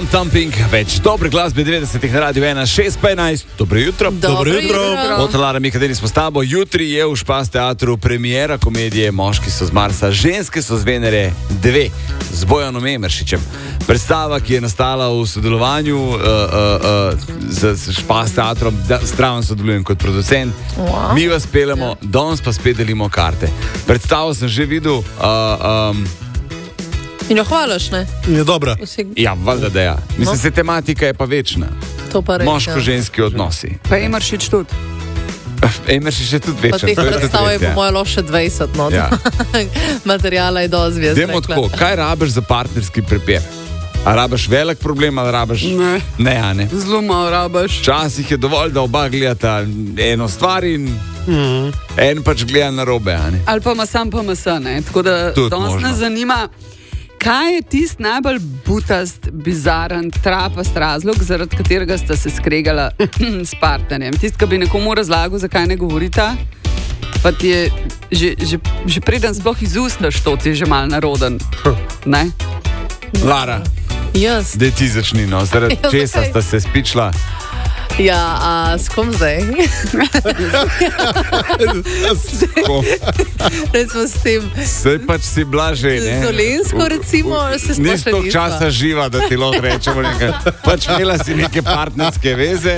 Thumb Thumping, več dobre glasbe 90-ih na Radio 1, 6:11. Dobro jutro. Dobro jutro. Od Lara Mikadeni smo s tabo. Jutri je v Špas teatru premiera komedije Moški so z Marsa, ženske so z Venere 2 z Bojanom Emeršičem. Predstava, ki je nastala v sodelovanju z Špas teatrom, zdravo sodelujem kot producent. Wow. Mi vas peljemo, danes pa spet delimo karte. Predstavo sem že videl. In jo hvališ, ne? Je dobra. Ja, valjda da ja. Mislim, se tematika je pa večna. To pa res, moško-ženski odnosi. Pa Emeršič tudi. Emeršič je tudi Pa večen. teh predstav je po mojem loše 20, no. Ja. Materijala je dosti zvezd. Dajmo tako, kaj rabiš za partnerski prepir? A rabiš velik problem, ali rabiš... Ne. Ne. Zelo malo rabiš. Včasih je dovolj, da oba gledata eno stvar in en pač gleda na robe, a ne? Ali pa masam, ne. Tako da Tudi danes možno. nas zanima, kaj je tisti najbolj butast, bizaren, trapast razlog, zaradi katerega sta se skregala s partnerjem. Tisti, ki bi nekomu razlagal, zakaj ne govorita, pa ti je že preden sploh izustaš to, ti je že mal naroden. Ne? Lara, Jaz. daj ti začni, no, zaradi Ja, česa zakaj? sta se spičila. Ja, a s kom zdaj? Recimo s tem Saj pač si blaže, ne? Dolensko, recimo, se sploh Nis še toliko nisva. časa živa, da ti lahko rečemo nekaj. Pač imela si neke partnerske veze.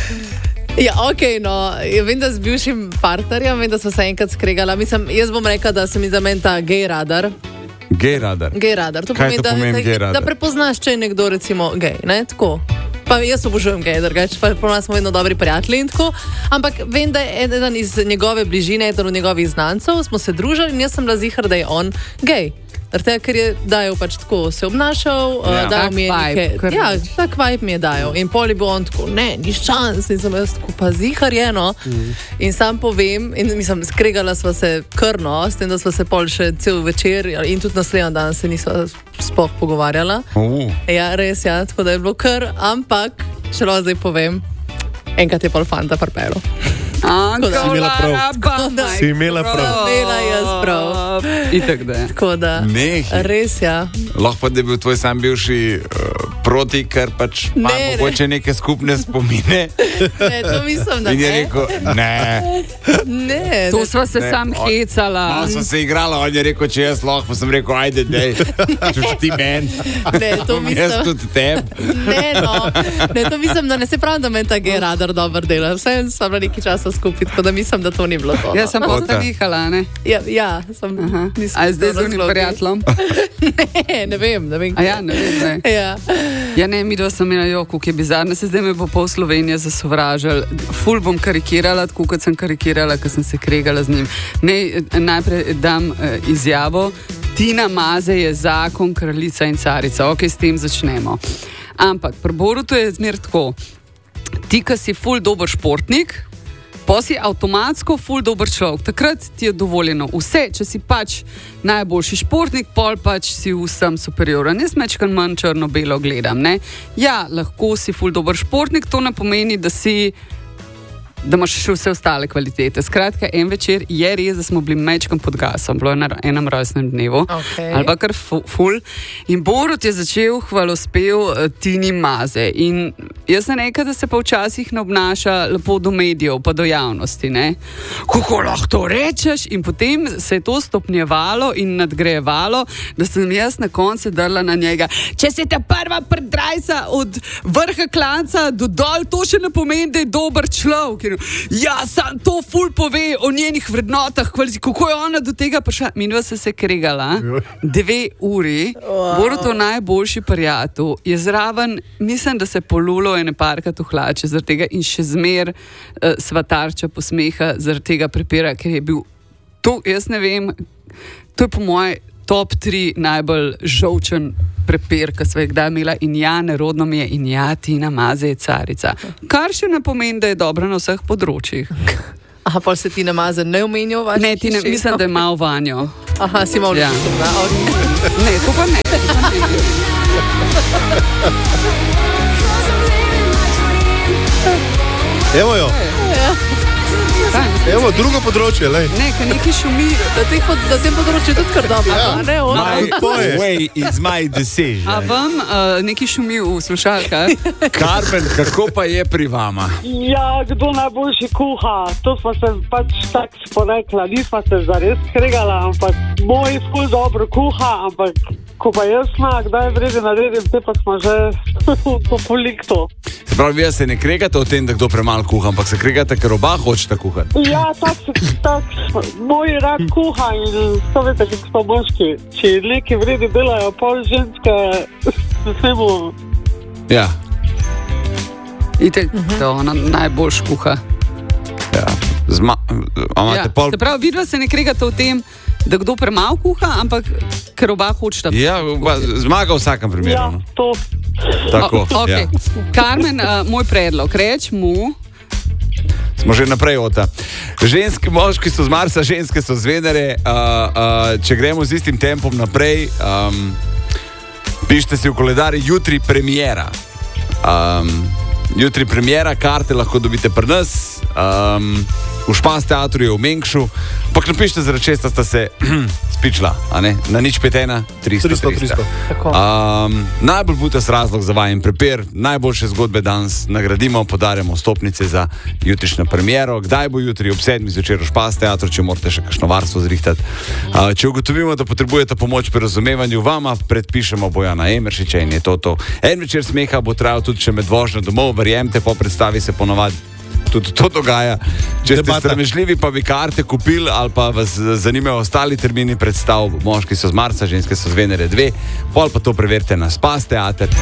Ja, ok, no, ja, vem, da z bivšim partnerjem, vem, da smo se enkrat skregala. Mislim, jaz bom rekla, da se mi zamen ta gej radar. Gej radar. Gej radar, to Kaj pomeni, to pomeni gej radar? da prepoznaš, če je nekdo recimo gej, ne, tako. Pa jaz obožujem gej, drugače pa po nas smo vedno dobri prijatelji in tako. Ampak vem, da je eden iz njegove bližine, eden od njegovih znancev, smo se družili in jaz sem bila ziher, da je on gej. Tega, ker je dajal pač tako se obnašal, dajal mi je nekaj. Ja, tak vibe mi je dajal. In pol je bil on tako, ne, ni šans, in sem jaz tako, pa zihar je, no. In sam povem, in mislim, skregala sva se krno, s tem, da sva se pol še cel večer in tudi naslednji dan se nisva sploh pogovarjala. Ja, res, ja, tako da je bilo kar, ampak, če lahko zdaj povem, enkrat je pol fanta pripelo. Si imela prav. Si imela prav. Imela jaz prav. Itak da je. Tako da, Nehi. res, ja. Lahko pa, da je bil tvoj sam bivši proti, ker pač ima Ne, mogoče neke skupne spomine. Ne, to mislim, da In je ne. rekel, ne. Ne, To sva se Ne, sam on- hecala. Malo smo se igrali, on je rekel, če jaz lahko, pa sem rekel, ajde, dej, čuš ti men, ne, to bom jaz mislim. tudi teb. Ne, no. Ne, to mislim, da ne se pravi, da meni ta gej radar dobro dela. Vse sem bila nekaj časa skupaj, tako da mislim, da to ni bilo to. Jaz sem Ota. posta nehala, ne? Ja, sem. nisem A je zdaj z to unim razlogi. prijateljem? Ne vem. A ja, ne vem, ne. Ja. Ja, ne, mi dva sem imela joko, ki je bizarna, se zdaj me bo pol Slovenije zasovražal. Ful bom karikirala, tako kot sem karikirala, ko sem se kregala z njim. Najprej dam izjavo. Tina Maze je zakon, kraljica in carica. Ok, s tem začnemo. Ampak pri Borutu je zmer tako. Ti, ki si ful dober športnik, pa si avtomatsko ful dober človek. Takrat ti je dovoljeno vse, če si pač najboljši športnik, pol pač si vsem superioren. Jaz mečkam manj črno-belo gledam, ne? Ja, lahko si ful dober športnik, to ne pomeni, da da imaš še vse ostale kvalitete. Skratka, en večer je res, da smo bili mečkam pod gasom, bilo je na enem rojstnem dnevu, ali pa kar ful. In Borut je začel hvalospev Tini Maze. In jaz sem rekel, da se pa včasih ne obnaša lepo do medijev, pa do javnosti, ne? Kako lahko to rečeš? In potem se je to stopnjevalo in nadgrajevalo, da sem jaz na koncu drla na njega. Če si ta prva predrajsa od vrha klanca do dol, to še ne pomeni, da je dober človek. Ja, sam to ful pove o njenih vrednotah, kako je ona do tega prišla. Minva se kregala 2 uri. Borutov najboljši prijatelj je zraven, mislim, da se polulo ene parkrat v hlače zaradi tega in še zmer svatarča posmeha zaradi tega prepira, ker je bil to, jaz ne vem, to je po moje top 3 najbolj žolčen prepir, ki sva jih kdaj imela, in ja, nerodno mi je, in ja, Tina Maze je carica. Kar še ne pomeni, da je dobra na vseh področjih. Aha, pol se Tina Maze ne omenja v vaši Ne, Tina, hiši? mislim, da je malo vanjo. Aha, si malo Ja. čustvena. Ne, to pa ne. Evo jo. Evo drugo področje, lej. Nekaj šumi. Na tem področju je tudi kar dobro. My way is my decision. A vam nekaj šumi v slušalkah? Carmen, kako pa je pri vama? Ja, kdo najboljši kuha? To smo se pač tako sporekla. Nismo se zares skregala, ampak moj ful dobro kuha, ampak ko pa jaz kdaj vredi naredim, te pa smo že v konfliktu. Se pravi, vi se ne kregate o tem, da kdo premalo kuha, ampak se kregate, ker oba hočete kuhati. Ja, tak, moj rad kuha in to veste, kako so moški. Če neki vredi delajo, pol ženske, vsemu. Ja. Itek, to ona najboljš kuha. Ja. Se pravi, vidva se ne kregate o tem, da kdo premalo kuha, ampak ker oba hočeta. Ja, zmaga v vsakem primeru. Ja, to. Tako, okay. ja. Carmen, moj predlog, reč mu. Smo že naprej od ta. Ženski, moški so z Marsa, ženske so z Venere. Če gremo z istim tempom naprej, pišite si v koledarju jutri premiera. Jutri premiera, karte lahko dobite pri nas. V Špas teatru je v Mengšu. Pak napišite, zaradi česa sta se spičla, a ne? Na 051 300 300. Najbolj butas razlog za vajen prepir, najboljše zgodbe danes nagradimo, podarjamo stopnice za jutrišnjo premiero. Kdaj bo jutri? Ob 7 zvečer v Špas teatru, če morate še kakšno varstvo zrihtati. Če ugotovimo, da potrebujete pomoč pri razumevanju, vama predpišemo Bojana Emeršiča in je to. En večer smeha bo trajal tudi še med vožnjo domov, verjemite, po predstavi se ponovadi tudi to dogaja. Če ste sramežljivi, pa bi karte kupili ali pa vas zanimajo ostali termini predstav, moški so z Marsa, ženske so z Venere 2, pol pa to preverite na Spas teater.